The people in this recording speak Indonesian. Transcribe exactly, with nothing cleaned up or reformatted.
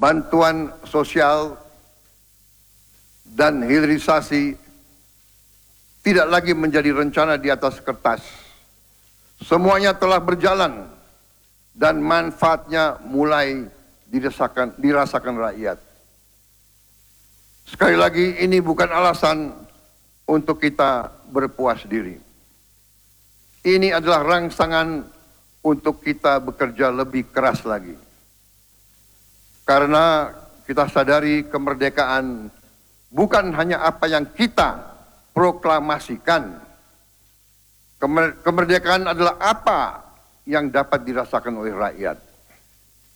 bantuan sosial dan hilirisasi tidak lagi menjadi rencana di atas kertas. Semuanya telah berjalan dan manfaatnya mulai dirasakan, dirasakan rakyat. Sekali lagi, ini bukan alasan untuk kita berpuas diri. Ini adalah rangsangan untuk kita bekerja lebih keras lagi. Karena kita sadari kemerdekaan bukan hanya apa yang kita proklamasikan. Kemerdekaan adalah apa yang dapat dirasakan oleh rakyat.